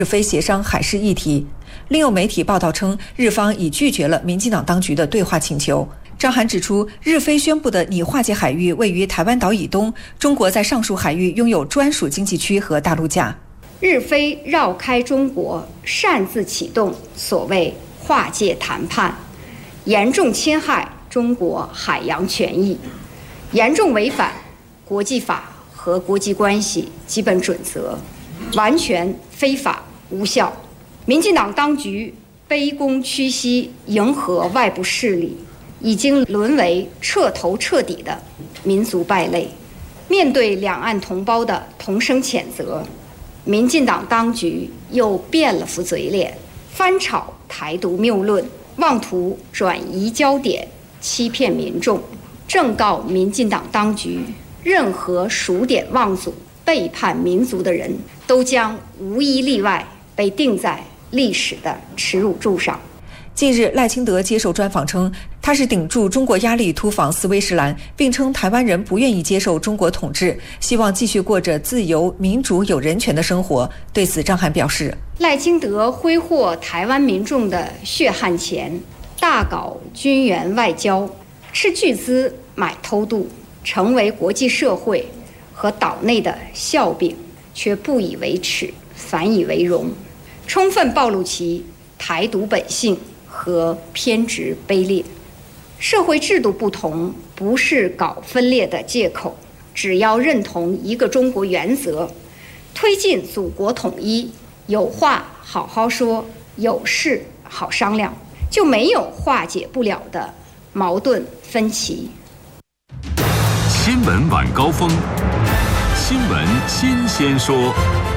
日非协商海事议题。另有媒体报道称，日方已拒绝了民进党当局的对话请求。张涵指出，日非宣布的拟划界海域位于台湾岛以东，中国在上述海域拥有专属经济区和大陆架。 日非绕开中国，擅自启动所谓划界谈判，严重侵害中国海洋权益，严重违反国际法和国际关系基本准则，完全非法无效。民进党当局卑躬屈膝，迎合外部势力，已经沦为彻头彻底的民族败类。面对两岸同胞的同声谴责，民进党当局又变了副嘴脸，翻炒台独谬论，妄图转移焦点，欺骗民众。正告民进党当局，任何数典忘祖、背叛民族的人，都将无一例外被钉在历史的耻辱柱上。 近日，赖清德接受专访称，他是顶住中国压力突访斯威士兰，并称台湾人不愿意接受中国统治，希望继续过着自由、民主、有人权的生活。对此，张涵表示， 赖清德挥霍台湾民众的血汗钱，大搞军援外交，斥巨资买偷渡，成为国际社会和岛内的笑柄，却不以为耻，反以为荣，充分暴露其台独本性和偏执卑劣。社会制度不同不是搞分裂的借口，只要认同一个中国原则，推进祖国统一，有话好好说，有事好商量，就没有化解不了的矛盾分歧。 新闻晚高峰，新闻新鲜说。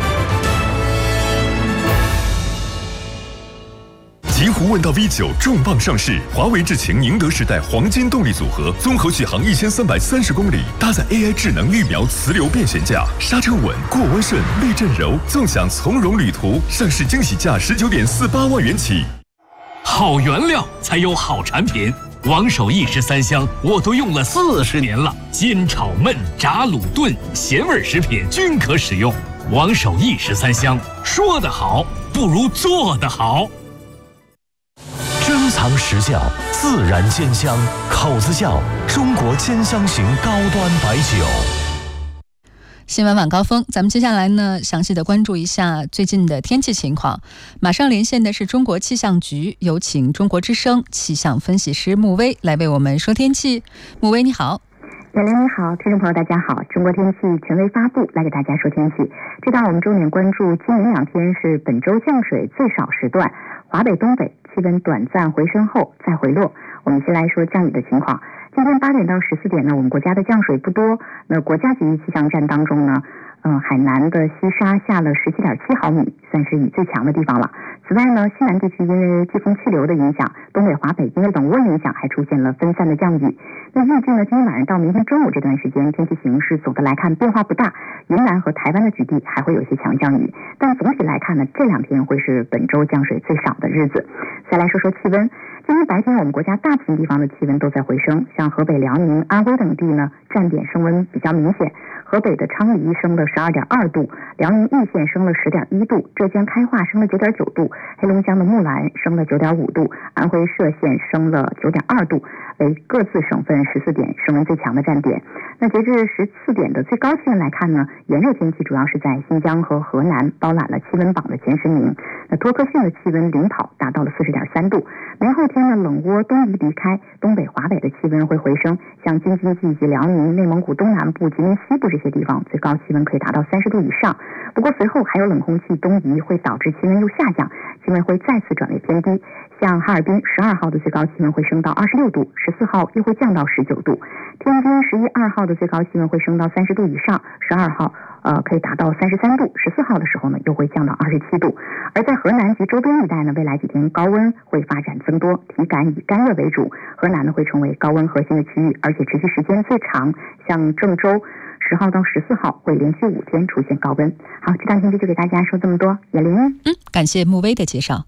极狐问道 V9 重磅上市，华为智擎宁德时代黄金动力组合，综合续航1330公里，搭载 AI 智能预瞄磁流变悬架，刹车稳，过弯顺，避震柔，纵享从容旅途。上市惊喜价19.48万元起。 好原料才有好产品。王守义13香我都用了40年了，煎炒焖炸卤炖咸味食品均可使用。王守义13香，说得好不如做得好。 珍藏实窖，自然煎香，口子窖，中国煎香型高端白酒。 新闻晚高峰，咱们接下来呢，详细的关注一下最近的天气情况。马上连线的是中国气象局，有请中国之声气象分析师穆威来为我们说天气。穆威你好。 袁玲你好，听众朋友大家好，中国天气权威发布，来给大家说天气。这档我们重点关注今明两天是本周降水最少时段，华北、东北气温短暂回升后再回落。我们先来说降雨的情况。今天8点到14点呢，我们国家的降水不多。那国家级气象站当中呢，海南的西沙下了17.7毫米，算是雨最强的地方了。此外呢，西南地区因为季风气流的影响，东北、华北因为冷涡影响，还出现了分散的降雨。那预计呢，今天晚上到明天中午这段时间，天气形势总的来看变化不大，云南和台湾的局地还会有些强降雨，但总体来看呢，这2天会是本周降水最少的日子。再来说说气温。今天白天，我们国家大部分地方的气温都在回升，像河北、辽宁、安徽等地呢，站点升温比较明显。河北的昌黎升了12.2度，辽宁易县升了10.1度，浙江开化升了9.9度，黑龙江的木兰升了9.5度，安徽歙县升了9.2度，为各自省份14点升温最强的站点。那截至14点的最高气温来看呢，炎热天气主要是在新疆和河南包揽了气温榜的前10名。那托克逊的气温领跑，达到了40.3度。明后天呢，冷涡东移离开，东北、华北的气温会回升，像京津冀以及辽宁、内蒙古东南部、吉林西部这些地方，最高气温可以达到30度以上。不过随后还有冷空气东移，会导致气温又下降，气温会再次转为偏低。像哈尔滨12号的最高气温会升到26度，14号又会降到19度。天津11、2号的最高气温会升到30度以上，12号可以达到33度，14号的时候呢又会降到27度。而在河南及周边一带呢，未来几天高温会发展增多，体感以干热为主。河南呢会成为高温核心的区域，而且持续时间最长，像郑州10号到14号会连续5天出现高温。好，这档天气就给大家说这么多。叶玲， 感谢穆威的介绍。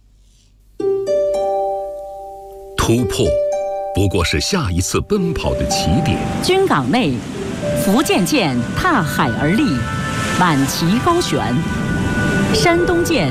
突破不过是下一次奔跑的起点。 军港内，福建舰踏海而立，满旗高悬；山东舰